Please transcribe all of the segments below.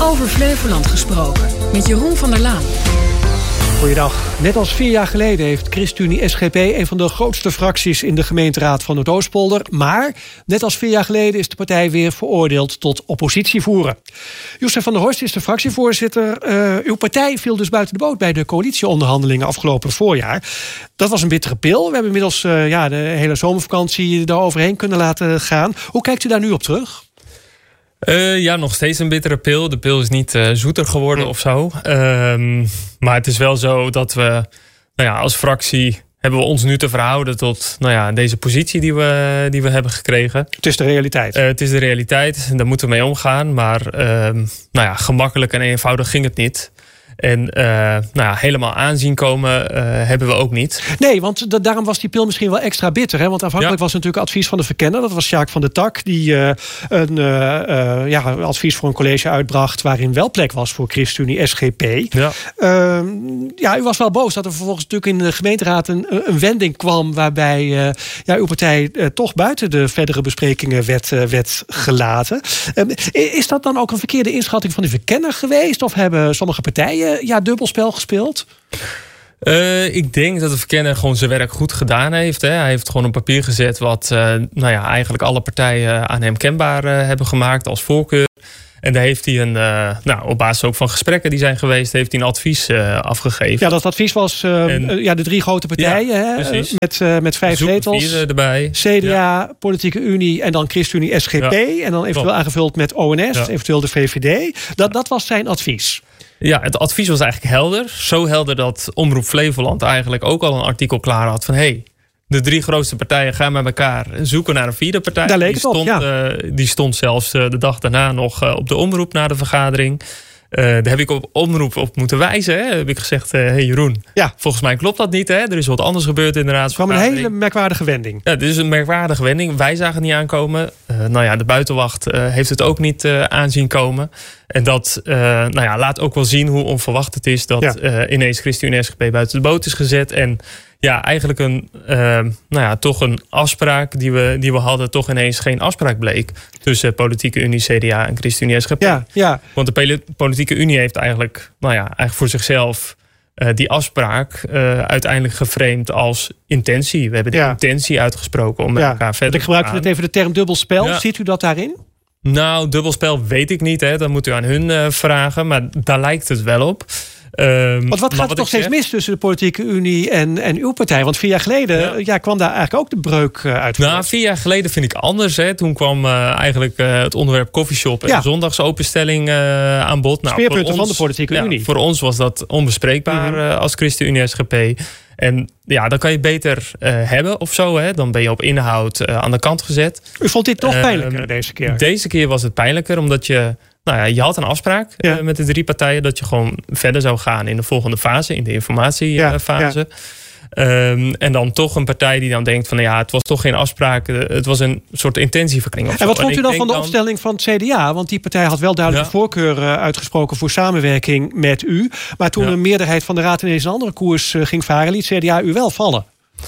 Over Flevoland gesproken met Jeroen van der Laan. Goeiedag. Net als 4 jaar geleden heeft ChristenUnie-SGP een van de grootste fracties in de gemeenteraad van Noordoostpolder. Maar net als 4 jaar geleden is de partij weer veroordeeld tot oppositie voeren. Jozef van der Horst is de fractievoorzitter. Uw partij viel dus buiten de boot bij de coalitieonderhandelingen afgelopen voorjaar. Dat was een bittere pil. We hebben inmiddels de hele zomervakantie daaroverheen kunnen laten gaan. Hoe kijkt u daar nu op terug? Nog steeds een bittere pil. De pil is niet zoeter geworden of zo. Maar het is wel zo dat we als fractie hebben we ons nu te verhouden tot deze positie die we hebben gekregen. Het is de realiteit. Het is de realiteit. Daar moeten we mee omgaan. Maar gemakkelijk en eenvoudig ging het niet. En helemaal aanzien komen hebben we ook niet. Nee, want daarom was die pil misschien wel extra bitter. Hè? Want afhankelijk was natuurlijk advies van de verkenner. Dat was Sjaak van der Tak. Die een advies voor een college uitbracht waarin wel plek was voor ChristenUnie-SGP. Ja. U was wel boos dat er vervolgens natuurlijk in de gemeenteraad een wending kwam waarbij uw partij toch buiten de verdere besprekingen werd gelaten. Is dat dan ook een verkeerde inschatting van de verkenner geweest? Of hebben sommige partijen dubbelspel gespeeld? Ik denk dat de verkenner gewoon zijn werk goed gedaan heeft. Hè. Hij heeft gewoon op papier gezet wat eigenlijk alle partijen aan hem kenbaar hebben gemaakt als voorkeur. En daar heeft hij op basis ook van gesprekken die zijn geweest, heeft hij een advies afgegeven. Ja, dat advies was de 3 grote partijen met 5 zetels. Erbij. CDA, Politieke Unie en dan ChristenUnie-SGP. Ja. En dan eventueel aangevuld met ONS, eventueel de VVD. Dat was zijn advies. Ja, het advies was eigenlijk helder. Zo helder dat Omroep Flevoland eigenlijk ook al een artikel klaar had van de 3 grootste partijen gaan met elkaar zoeken naar een 4e partij. Daar leek het op, die stond zelfs de dag daarna nog op de omroep na de vergadering. Daar heb ik op omroep op moeten wijzen. Hè. Heb ik gezegd, Jeroen, volgens mij klopt dat niet. Hè. Er is wat anders gebeurd in de raadsvergadering. Het kwam een hele merkwaardige wending. Ja, dit is een merkwaardige wending. Wij zagen het niet aankomen. De buitenwacht heeft het ook niet aanzien komen. En dat laat ook wel zien hoe onverwacht het is dat ineens ChristenUnie-SGP buiten de boot is gezet. En eigenlijk toch een afspraak die we hadden, toch ineens geen afspraak bleek tussen Politieke Unie, CDA en ChristenUnie-SGP. Ja. Want de Politieke Unie heeft eigenlijk voor zichzelf die afspraak uiteindelijk geframed als intentie. We hebben de intentie uitgesproken om met elkaar verder te gaan. Ik gebruik net even de term dubbelspel. Ja. Ziet u dat daarin? Nou, dubbelspel weet ik niet. Hè. Dat moet u aan hun vragen. Maar daar lijkt het wel op. Want wat gaat er toch steeds mis tussen de Politieke Unie en uw partij? Want 4 jaar geleden kwam daar eigenlijk ook de breuk uit. 4 jaar geleden vind ik anders. Hè. Toen kwam eigenlijk het onderwerp coffeeshop en zondagsopenstelling aan bod. Speerpunten van de Politieke Unie. Voor ons was dat onbespreekbaar als ChristenUnie-SGP. En dan kan je beter hebben of zo. Hè. Dan ben je op inhoud aan de kant gezet. U vond dit toch pijnlijker deze keer? Deze keer was het pijnlijker omdat je had een afspraak met de 3 partijen dat je gewoon verder zou gaan in de volgende fase, in de informatiefase. En dan toch een partij die dan denkt van het was toch geen afspraak, het was een soort intentieverklaring. En wat vond u dan van de opstelling van het CDA? Want die partij had wel duidelijk voorkeur uitgesproken voor samenwerking met u. Maar toen een meerderheid van de raad ineens een andere koers ging varen, liet CDA u wel vallen.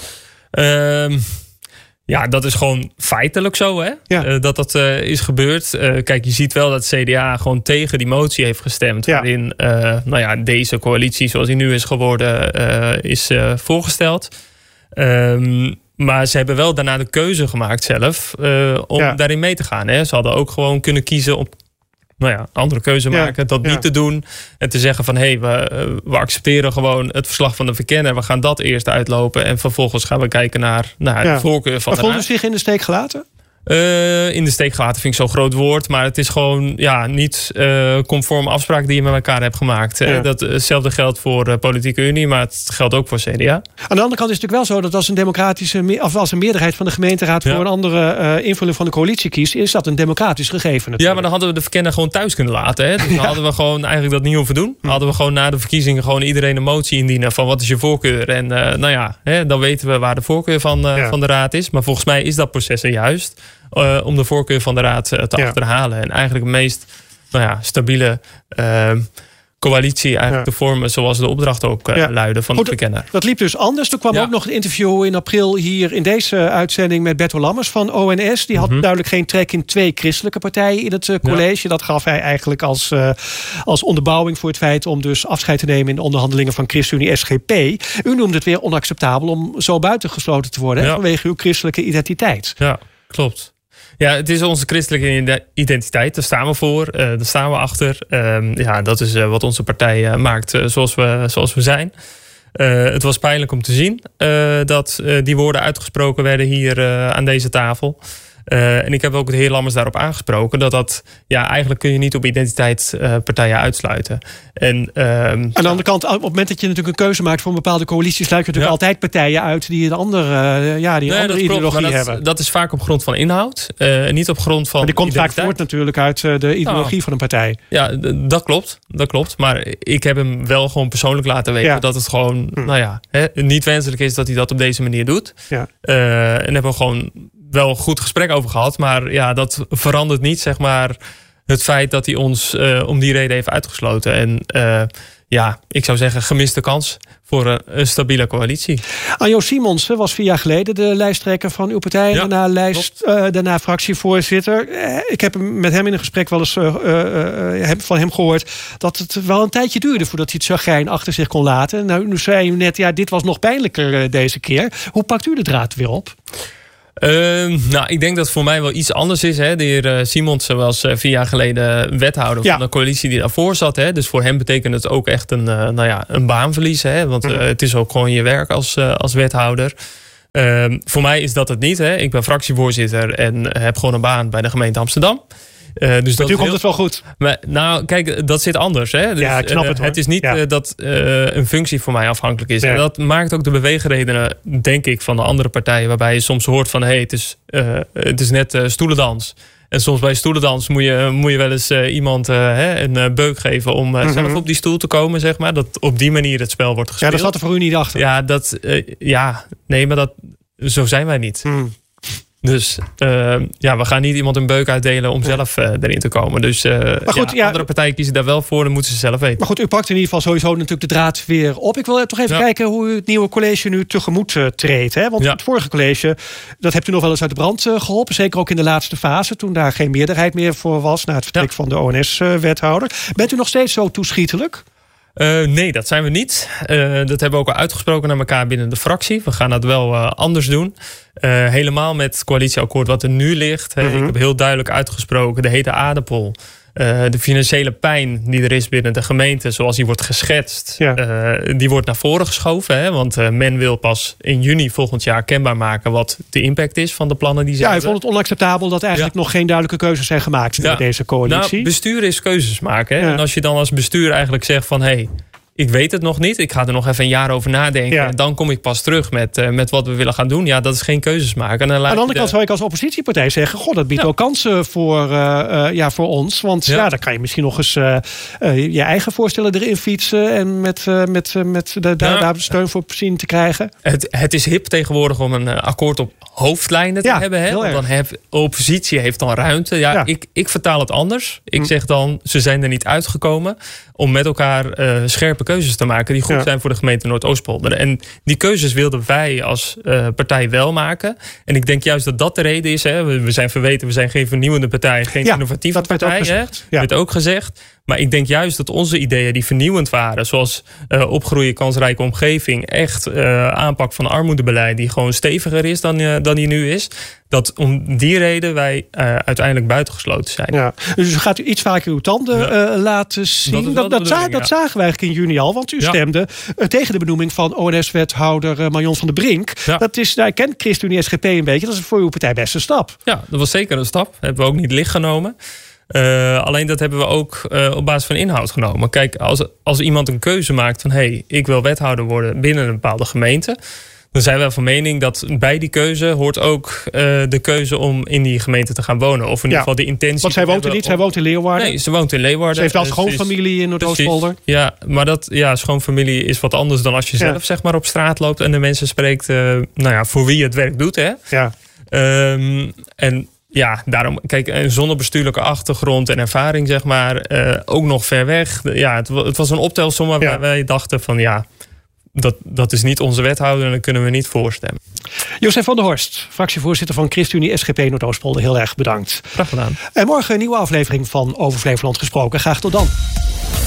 Dat is gewoon feitelijk zo, hè? Dat is gebeurd. Kijk, je ziet wel dat CDA gewoon tegen die motie heeft gestemd. Waarin deze coalitie, zoals die nu is geworden, is voorgesteld. Maar ze hebben wel daarna de keuze gemaakt zelf om daarin mee te gaan. Hè? Ze hadden ook gewoon kunnen kiezen op andere keuze maken. Dat niet te doen. En te zeggen van we accepteren gewoon het verslag van de verkenner. We gaan dat eerst uitlopen. En vervolgens gaan we kijken naar de voorkeur van de raad. Maar vond u zich in de steek gelaten? In de steek gelaten vind ik zo'n groot woord. Maar het is gewoon niet conform afspraak die je met elkaar hebt gemaakt. Hetzelfde geldt voor Politieke Unie. Maar het geldt ook voor CDA. Aan de andere kant is het natuurlijk wel zo dat als een meerderheid van de gemeenteraad voor een andere invulling van de coalitie kiest, is dat een democratisch gegeven natuurlijk. Ja, maar dan hadden we de verkenner gewoon thuis kunnen laten. Hè? Dus dan hadden we gewoon eigenlijk dat niet hoeven doen. Dan hadden we gewoon na de verkiezingen gewoon iedereen een motie indienen van wat is je voorkeur. En dan weten we waar de voorkeur van de raad is. Maar volgens mij is dat proces er juist om de voorkeur van de raad te achterhalen. En eigenlijk het meest stabiele coalitie eigenlijk te vormen zoals de opdracht ook luidde van de verkenner. Dat liep dus anders. Toen kwam ook nog een interview in april hier in deze uitzending met Berto Lammers van ONS. Die had duidelijk geen trek in 2 christelijke partijen in het college. Dat gaf hij eigenlijk als onderbouwing voor het feit om dus afscheid te nemen in de onderhandelingen van ChristenUnie SGP. U noemde het weer onacceptabel om zo buitengesloten te worden vanwege uw christelijke identiteit. Ja, klopt. Ja, het is onze christelijke identiteit. Daar staan we voor. Daar staan we achter. Dat is wat onze partij maakt zoals we zijn. Het was pijnlijk om te zien dat die woorden uitgesproken werden hier aan deze tafel. En ik heb ook de heer Lammers daarop aangesproken dat eigenlijk kun je niet op identiteitspartijen uitsluiten. En aan de andere kant, op het moment dat je natuurlijk een keuze maakt voor een bepaalde coalitie, sluit je natuurlijk altijd partijen uit die een andere, ideologie hebben. Dat is vaak op grond van inhoud, niet op grond van. Maar die komt vaak voort natuurlijk uit de ideologie van een partij. Ja, dat klopt. Maar ik heb hem wel gewoon persoonlijk laten weten dat het gewoon, niet wenselijk is dat hij dat op deze manier doet. Ja. En hebben we gewoon wel een goed gesprek over gehad. Maar dat verandert niet, zeg maar, het feit dat hij ons om die reden heeft uitgesloten. En ik zou zeggen, gemiste kans voor een stabiele coalitie. Anjo Simons was 4 jaar geleden de lijsttrekker van uw partij. En daarna fractievoorzitter. Ik heb met hem in een gesprek wel eens van hem gehoord dat het wel een tijdje duurde voordat hij het chagrijn achter zich kon laten. Nou, nu zei u net, dit was nog pijnlijker deze keer. Hoe pakt u de draad weer op? Ik denk dat het voor mij wel iets anders is. Hè. De heer Simons was 4 jaar geleden wethouder van de coalitie die daarvoor zat. Hè. Dus voor hem betekent het ook echt een baanverlies. Hè. Want het is ook gewoon je werk als wethouder. Voor mij is dat het niet. Hè. Ik ben fractievoorzitter en heb gewoon een baan bij de gemeente Amsterdam. Dus dat komt het wel goed. Maar, kijk, dat zit anders. Hè? Dus, ik snap het. Het is niet dat een functie voor mij afhankelijk is. Ja. En dat maakt ook de beweegredenen, denk ik, van de andere partijen. Waarbij je soms hoort van, het is net stoelendans. En soms bij stoelendans moet je wel eens iemand een beuk geven om zelf op die stoel te komen, zeg maar. Dat op die manier het spel wordt gespeeld. Ja, dat zat er voor u niet achter. Ja, maar zo zijn wij niet. Dus we gaan niet iemand een beuk uitdelen om zelf erin te komen. Dus andere partijen kiezen daar wel voor, dan moeten ze zelf weten. Maar goed, u pakt in ieder geval sowieso natuurlijk de draad weer op. Ik wil toch even kijken hoe u het nieuwe college nu tegemoet treedt. Hè? Want het vorige college, dat hebt u nog wel eens uit de brand geholpen. Zeker ook in de laatste fase, toen daar geen meerderheid meer voor was na het vertrek van de ONS-wethouder. Bent u nog steeds zo toeschietelijk? Nee, dat zijn we niet. Dat hebben we ook al uitgesproken naar elkaar binnen de fractie. We gaan dat wel anders doen. Helemaal met het coalitieakkoord wat er nu ligt. Ik heb heel duidelijk uitgesproken, de hete aardappel. De financiële pijn die er is binnen de gemeente, zoals die wordt geschetst, die wordt naar voren geschoven. Hè? Want men wil pas in juni volgend jaar kenbaar maken wat de impact is van de plannen die ze hebben. Ik vond het onacceptabel dat eigenlijk nog geen duidelijke keuzes zijn gemaakt door deze coalitie. Nou, bestuur is keuzes maken. Hè? En als je dan als bestuur eigenlijk zegt van, ik weet het nog niet. Ik ga er nog even een jaar over nadenken. Ja. En dan kom ik pas terug met wat we willen gaan doen. Ja, dat is geen keuzes maken. En aan de andere kant zou ik als oppositiepartij zeggen, dat biedt ook kansen voor ons. Want dan kan je misschien nog eens je eigen voorstellen erin fietsen. En met daar steun voor zien te krijgen. Het is hip tegenwoordig om een akkoord op hoofdlijnen te hebben. Hè? Want dan oppositie heeft dan ruimte. Ik vertaal het anders. Ik zeg dan, ze zijn er niet uitgekomen om met elkaar scherpe keuzes te maken die goed zijn voor de gemeente Noordoostpolder. En die keuzes wilden wij als partij wel maken. En ik denk juist dat dat de reden is. Hè. We zijn verweten, we zijn geen vernieuwende partij, geen innovatieve partij. Dat werd ook gezegd. Maar ik denk juist dat onze ideeën die vernieuwend waren, zoals opgroeien, kansrijke omgeving, echt aanpak van armoedebeleid die gewoon steviger is dan die nu is, dat om die reden wij uiteindelijk buitengesloten zijn. Ja. Dus u gaat iets vaker uw tanden laten zien. Dat zagen we eigenlijk in juni al, want u stemde tegen de benoeming van ONS-wethouder Marion van der Brink. Ja. Dat is, ik ken ChristenUnie SGP een beetje, dat is voor uw partij best een stap. Ja, dat was zeker een stap. Hebben we ook niet licht genomen. Alleen dat hebben we ook op basis van inhoud genomen. Kijk, als iemand een keuze maakt van ik wil wethouder worden binnen een bepaalde gemeente, dan zijn wij van mening dat bij die keuze hoort ook de keuze om in die gemeente te gaan wonen. Of in ieder geval de intentie. Want zij woont er niet, zij woont in Leeuwarden. Nee, ze woont in Leeuwarden. Ze heeft wel schoonfamilie in Noordoostpolder. Ja, maar schoonfamilie is wat anders dan als je zelf zeg maar op straat loopt en de mensen spreekt voor wie je het werk doet. Hè? Ja. En Ja, daarom, kijk, zonder bestuurlijke achtergrond en ervaring, zeg maar, ook nog ver weg. Ja, het was een optelsom waar wij dachten van dat is niet onze wethouder en daar kunnen we niet voorstemmen. Josef van der Horst, fractievoorzitter van ChristenUnie SGP Noordoostpolder, heel erg bedankt. Graag gedaan. En morgen een nieuwe aflevering van Over Flevoland gesproken. Graag tot dan.